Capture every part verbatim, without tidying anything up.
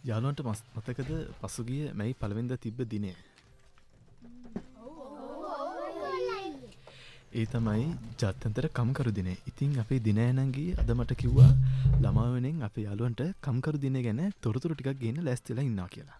යාළුවන්ට මතකද පසුගිය මැයි පළවෙනිදා තිබ්බ දිනේ? ඒ තමයි ජාත්‍යන්තර කම්කරු දිනේ. ඉතින් අපේ දිනය නංගී අද මට කිව්වා ළමා වෙනින් අපේ යාළුවන්ට කම්කරු දිනේ ගැන තොරතුරු ටිකක් ගේන්න ලෑස්තිලා ඉන්නවා කියලා.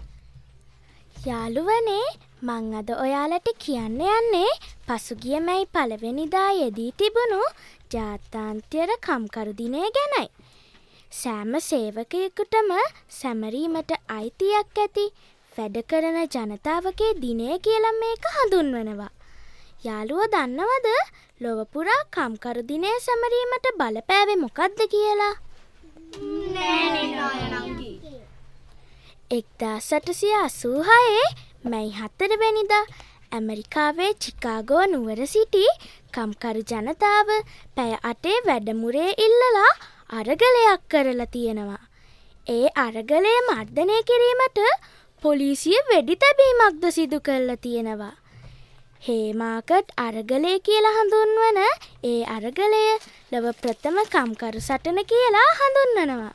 යාළුවනේ මං අද ඔයාලට කියන්න යන්නේ පසුගිය මැයි පළවෙනිදා යෙදී තිබුණු ජාත්‍යන්තර කම්කරු දිනය ගැනයි. සෑම සේවකයෙකුටම සැමරීමට අයිතියක් ඇති වැඩ කරන ජනතාවගේ දිනය කියලා මේක හඳුන්වනවා. යාළුවෝ දන්නවද ලොව පුරා කම්කරු දිනය සැමරීමට බලපෑවේ මොකක්ද කියලා? නෑ නෑ එක්දාස් අටසිය අසූහයේ මැයි හතරවෙනිදා ඇමරිකාවේ චිකාගෝ නුවර සිටි කම්කරු ජනතාව පැය අටේ වැඩමුරේ ඉල්ලලා අරගලයක් කරලා තියෙනවා. ඒ අරගලය මර්ධනය කිරීමට පොලිසිය වෙඩි තැබීමක්ද සිදු කරලා තියෙනවා. හේමාකට් අරගලය කියලා හඳුන්වන ඒ අරගලය ලොව ප්‍රථම කම්කරු සටන කියලා හඳුන්වනවා.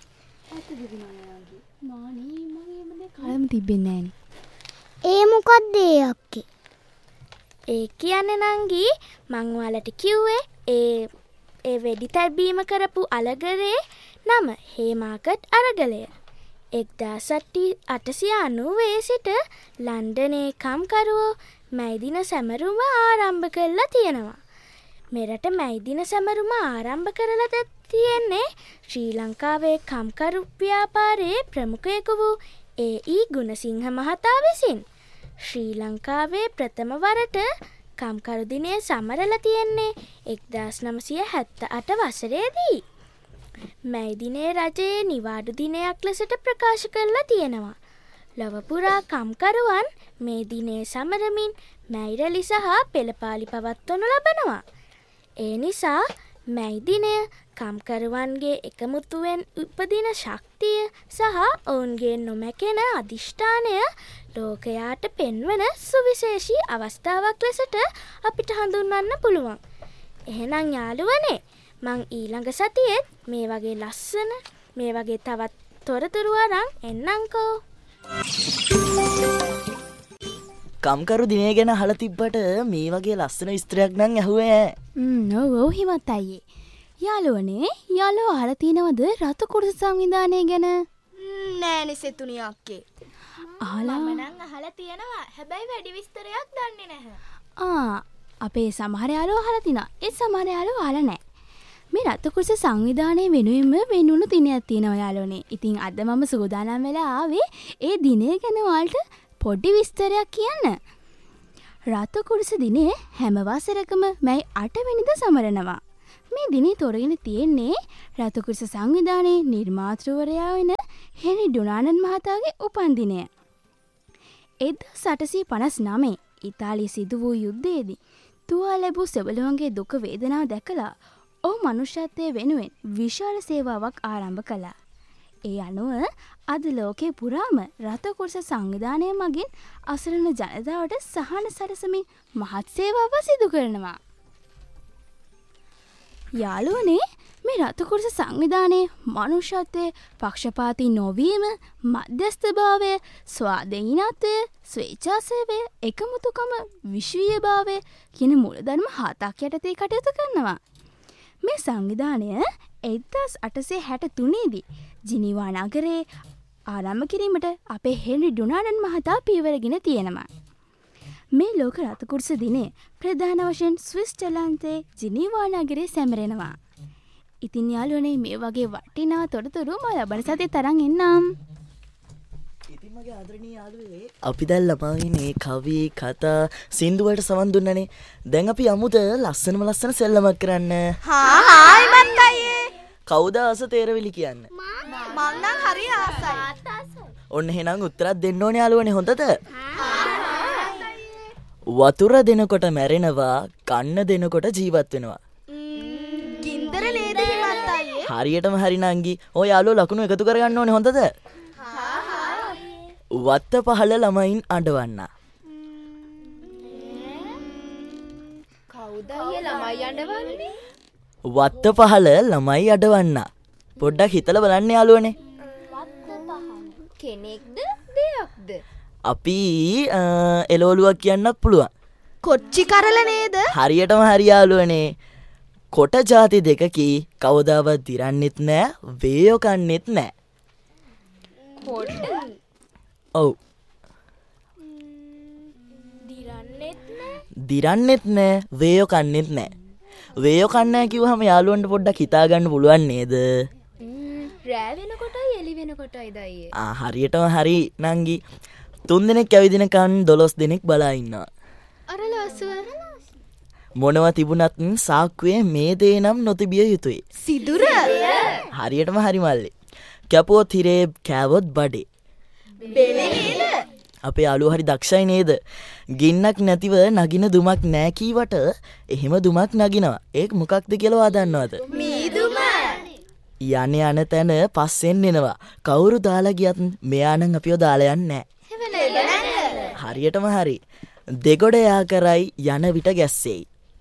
කලම තිබෙන්නේ නෑනේ. ඒ මොකක්ද ඒ අක්කේ? ඒ කියන්නේ නංගී මං ඔයාලට කිව්වේ ඒ ඒ වෙඩි තැබීම කරපු අලගරේ නම හේමාකට් අරගලය. එක්දාස් අටසිය අනූවේ සිට ලන්ඩනයේ කම්කරුවෝ මැයි දින සැමරුම ආරම්භ කරලා තියෙනවා. මෙරට මැයි දින සැමරුම ආරම්භ කරලා තියෙන්නේ ශ්‍රී ලංකාවේ කම්කරු ව්‍යාපාරයේ ප්‍රමුඛයෙකු වූ ඒ ඊ ගුණසිංහ මහතා විසින්. ශ්‍රී ලංකාවේ ප්‍රථම වරට කම්කරු දිනය සමරලා තියෙන්නේ එක්දාස් නවසිය හැත්තෑ අට වසරේදී. මැයි දිනේ රජයේ නිවාඩු දිනයක් ලෙසට ප්‍රකාශ කරලා තියෙනවා. ලොව පුරා කම්කරුවන් මේ දිනේ සමරමින් මැයි රැලි සහ පෙළපාලි පවත්වනු ලබනවා. ඒ නිසා මැයි දිනය කම්කරුවන්ගේ එකමුතුවෙන් උපදින ශක්තිය සහ ඔවුන්ගේ නොමැකෙන අධිෂ්ඨානය ලෝකයාට පෙන්වන සුවිශේෂී අවස්ථාවක් ලෙසට අපිට හඳුන්වන්න පුළුවන්. එහෙනම් යාළුවනේ මං ඊළඟ සතියේත් මේ වගේ ලස්සන මේ වගේ තවත් තොරතුරු අරන් එන්නම්කෝ. කම්කරු දිනේ ගැන අහලා තිබ්බට මේ වගේ ලස්සන විස්තරයක් නම් ඇහුවේ ඈ. හ්ම් ඔව් ඔව් හිමත් අයියේ. යාළුවනේ යාළුවෝ අහලා තියෙනවද රතු කුරුස සංවිධානය ගැන? නෑනේ සෙතුණිය අක්කේ. අහලා මම නම් අහලා තියෙනවා. හැබැයි වැඩි විස්තරයක් දන්නේ නැහැ. ආ අපේ සමහර යාළුවෝ අහලා තිනා. ඒ සමහර යාළුවෝ අහලා නැහැ. මේ රතු කුරුස සංවිධානය වෙනුවෙන්ම වෙනුණු දිනයක් තියෙනවා යාළුවනේ. ඉතින් අද මම සූදානම් වෙලා ආවේ ඒ දිනය ගැන ඔයාලට පොඩි විස්තරයක් කියන්න. රතු කුරුස දිනේ හැම වසරකම මැයි අට වෙනිදා සමරනවා. මේ දිනේ තොරගෙන තියෙන්නේ රතු කුරුස සංවිධානයේ නිර්මාතෘවරයා වෙන හෙනරි ඩොනාල්ඩ් මහතාගේ උපන්දිනය. එක්දාස් අටසිය පනස් නවයේ ඉතාලියේ සිදු වූ යුද්ධයේදී තුවාල ලැබූ සෙබළුවන්ගේ දුක වේදනාව දැකලා ඔහු මනුෂ්‍යත්වය වෙනුවෙන් විශාල සේවාවක් ආරම්භ කළා. ඒ අනුව අද ලෝකේ පුරාම රතු කුරුස සංවිධානය මගින් අසරණ ජනතාවට සහන සැලසමින් මහත් සේවාවක් සිදු කරනවා. යාළුවනේ මේ රතු කුරුස සංවිධානයේ මනුෂ්‍යත්වයේ පක්ෂපාතී නොවීම, මධ්‍යස්ථභාවය, ස්වාධීනත්වය, ස්වේච්ඡාසේවය, එකමුතුකම, විශ්වීයභාවය කියන මූලධර්ම හතක් යටතේ කටයුතු කරනවා. මේ සංවිධානය එක්දාස් අටසිය හැට තුනේ දී ජිනීවා නගරයේ ආරම්භ කිරීමට අපේ හෙනරි ඩොනාල්ඩ් මහතා පියවරගෙන තියෙනවා. මේ ලෝක රතු කුරුස දිනේ ප්‍රධාන වශයෙන් ස්විස්ටර්ලන්තයේ ජිනීවා නගරයේ සැමරෙනවා. ඉතින් යාළුවනේ මේ වගේ වටිනා තොරතුරු මම ලබන සතියේ තරම් එන්නම්. ඉතින් මගේ ආදරණීය යාළුවේ අපි දැන් ළමාගේ මේ කවි කතා සින්දු වලට සවන් දුන්නනේ. දැන් අපි යමුද ලස්සනම ලස්සන සෙල්ලමක් කරන්න. හා හායි මත් අයියේ. කවුද ආස තේරවිලි කියන්න? මම නම් හරි ආසයි. ඔන්න එහෙනම් උත්තරයක් දෙන්න ඕනේ යාළුවනේ හොඳද? වතුර දෙනකොට මැරෙනවා, කන්න දෙනකොට ජීවත් වෙනවා. ගින්දර නේද හිමත් අයියේ? හරියටම හරි නංගි. ඔය යාළුවෝ ලකුණු එකතු කරගන්න ඕනේ හොඳද? වත්ත පහළ ළමයින් අඬවන්න. කවුද අයියේ ළමයි අඬවන්නේ? වත්ත පහළ ළමයි අඬවන්න. පොඩ්ඩක් හිතලා බලන්න යාළුවනේ. කෙනෙක්ද දෙයක්ද? අපි එලෝලුවක් කියන්නත් පුළුවන්. කොච්චි කරල නේද? හරියටම හරි යාළුවනේ. කොට ಜಾති දෙකකි කවදාවත් දිරන්නෙත් නෑ, වේයෝ කන්නෙත් නෑ. කොට? ඔව්. දිරන්නෙත් නෑ. දිරන්නෙත් නෑ, වේයෝ කන්නෙත් නෑ. වේයෝ කන්නේ කිව්වහම යාළුවන්ට පොඩ්ඩක් හිතා ගන්න පුළුවන් නේද? රෑ වෙනකොටයි එළි වෙනකොටයි දයියේ. ආ හරියටම හරි නංගි. තුන් දිනක් ඇවිදිනකන් දොළොස් දිනක් බලා ඉන්නවා. අර ලාසුව මොනවා තිබුණත් සාක්කුවේ මේ දේ නම් නොතිබිය යුතුයි. සිදුර හරියටම හරි මල්ලි. කැපුවොත් හිරේ, කෑවොත් බඩේ. බෙලේද? අපේ යාළුවෝ හරි දක්ෂයි නේද? ගින්නක් නැතිව නගින දුමක් නෑ කීවට එහෙම දුමක් නගිනවා. ඒක මොකක්ද කියලා ඔයා දන්නවද? මීදුම. යන යන තැන පස්සෙන් එනවා. කවුරු දාලා ගියත් මෙයා නම් අපිව දාලා යන්නේ නෑ. හරියටම හරි. දෙගොඩ යා කරයි යන විට ගැස්සෙයි.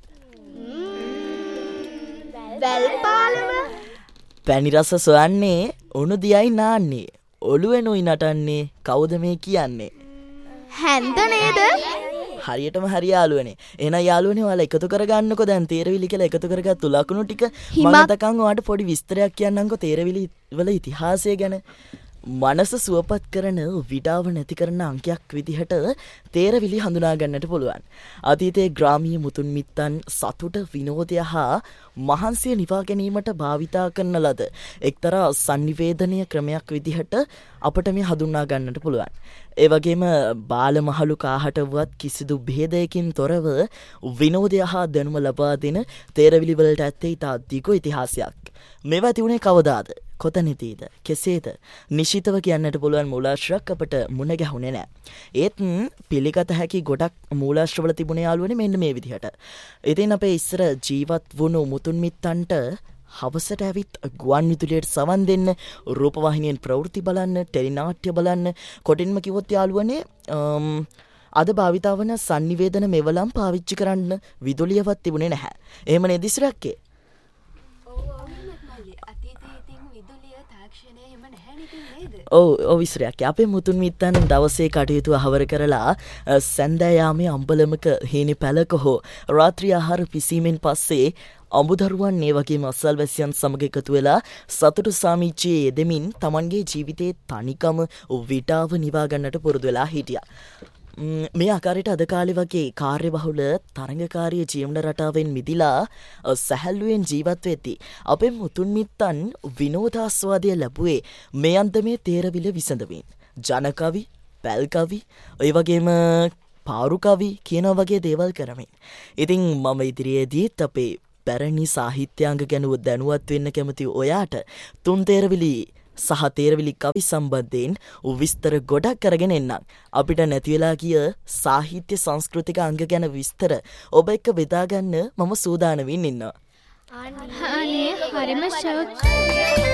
වැල්පාලම. පැණි රස සොයන්නේ උණු දියයි නාන්නේ. ඔළුවෙනුයි නටන්නේ කවුද මේ කියන්නේ? හැන්ද නේද? හරියටම හරි යාළුවනේ. එහෙනම් යාළුවනේ ඔයාලා එකතු කරගන්නකෝ දැන් තේරවිලි කියලා එකතු කරගත්තු ලකුණු ටික. මම හිතකන් ඔයාලට පොඩි විස්තරයක් කියන්නම්කෝ තේරවිලි වල ඉතිහාසය ගැන. මනස සුවපත් කරන විඩාව නැති කරන අංකයක් විදිහට තේරවිලි හඳුනා ගන්නට පුළුවන්. අතීතයේ ග්‍රාමීය මුතුන් මිත්තන් සතුට, විනෝදය හා මහන්සිය නිවා ගැනීමට භාවිතා කරන ලද එක්තරා sannivedanaය ක්‍රමයක් විදිහට අපට මේ හඳුනා ගන්නට පුළුවන්. ඒ වගේම බාල මහලු කාහටවත් කිසිදු භේදයකින් තොරව විනෝදය හා දැනුම ලබා දෙන තේරවිලි වලට ඇත්තේ ඉතා දිගු ඉතිහාසයක්. මේවා තිබුණේ කවදාද? කොතනදීද? කෙසේද? නිශ්චිතව කියන්නට පුළුවන් මූලාශ්‍රයක් අපට මුණ ගැහුනේ නැහැ. ඒත් පිළිගත හැකි ගොඩක් මූලාශ්‍රවල තිබුණේ යාළුවනේ මෙන්න මේ විදිහට. ඉතින් අපේ ඉස්සර ජීවත් වුණු මුතුන් මිත්තන්ට හවසට ඇවිත් ගුවන් විදුලියට සවන් දෙන්න, රූපවාහිනියෙන් ප්‍රවෘත්ති බලන්න, ටෙලිනාට්‍ය බලන්න, කොටින්ම කිව්වොත් යාළුවනේ අද භාවිතා වන sannivedana මෙවලම් පාවිච්චි කරන්න විදුලියවත් තිබුණේ නැහැ. එහෙම නේද ඉස්සරක්කේ? ඔව් ඔව් ඉස්සරයක්. අපේ මුතුන් මිත්තන් දවසේ කටයුතු අහවර කරලා සැන්දෑයාමේ අම්බලමක හේනි පැලක හෝ රාත්‍රී ආහාර පිසීමෙන් පස්සේ අඹදරුවන් ඒ වගේම අසල්වැසියන් සමග එකතු වෙලා සතුටු සාමිච්චියේ යෙදෙමින් Tamanගේ ජීවිතයේ තනිකම විඩාව නිවා ගන්නට පුරුදු වෙලා හිටියා. මේ ආකාරයට අද කාලේ වගේ කාර්යබහුල තරඟකාරී ජීවන රටාවෙන් මිදිලා සැහැල්ලුවෙන් ජීවත් වෙති. අපේ මුතුන් මිත්තන් විනෝදාස්වාදය ලැබුවේ මේ අන්දමේ තේරවිල විසඳමින්. ජනකවි, පැල්කවි, ඒ වගේම පාරු කවි කියන වගේ දේවල් කරමින්. ඉතින් මම ඉදිරියේදීත් අපේ පැරණි සාහිත්‍යාංග ගැන දැනුවත් වෙන්න කැමති ඔයාට තුන් තේරවිලි සහ තේරවිලි කවි සම්බන්ධයෙන් විස්තර ගොඩක් කරගෙන එන්නම්. අපිට නැති වෙලා ගිය සාහිත්‍ය සංස්කෘතික අංග ගැන විස්තර ඔබ එක්ක බෙදා ගන්න මම සූදානමින් ඉන්නවා. අනේ හරිම ෂෝක්.